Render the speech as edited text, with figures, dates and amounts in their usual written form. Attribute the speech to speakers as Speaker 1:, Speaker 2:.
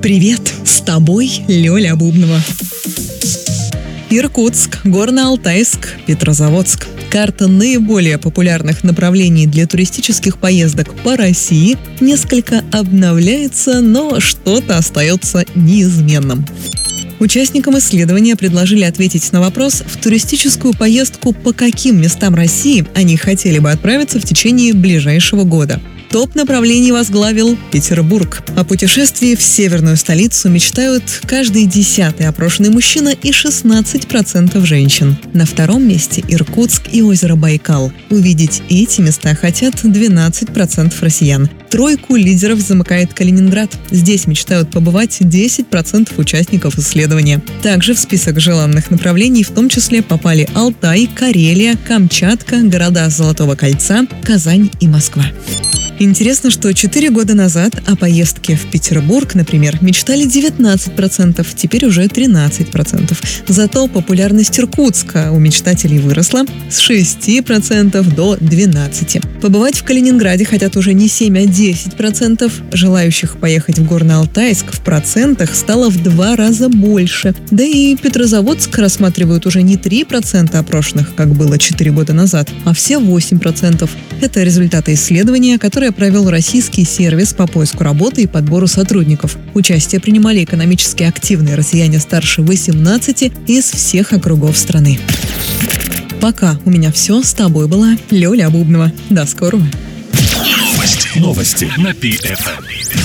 Speaker 1: Привет, с тобой Лёля Бубнова. Иркутск, Горно-Алтайск, Петрозаводск. Карта наиболее популярных направлений для туристических поездок по России несколько обновляется, но что-то остается неизменным. Участникам исследования предложили ответить на вопрос, в туристическую поездку по каким местам России они хотели бы отправиться в течение ближайшего года. Топ направлений возглавил Петербург. О путешествии в северную столицу мечтают каждый 10-й опрошенный мужчина и 16% женщин. На втором месте Иркутск и озеро Байкал. Увидеть эти места хотят 12% россиян. Тройку лидеров замыкает Калининград. Здесь мечтают побывать 10% участников исследования. Также в список желанных направлений в том числе попали Алтай, Карелия, Камчатка, города Золотого кольца, Казань и Москва. Интересно, что 4 года назад о поездке в Петербург, например, мечтали 19%, теперь уже 13%. Зато популярность Иркутска у мечтателей выросла с 6% до 12%. Побывать в Калининграде хотят уже не 7, а 10%. Желающих поехать в Горно-Алтайск в процентах стало в 2 раза больше. Да и Петрозаводск рассматривают уже не 3% опрошенных, как было 4 года назад, а все 8%. Это результаты исследования, которое провел российский сервис по поиску работы и подбору сотрудников. Участие принимали экономически активные россияне старше 18 из всех округов страны. Пока у меня все. С тобой была Лёля Бубнова. До скорого.
Speaker 2: Новости на PFM.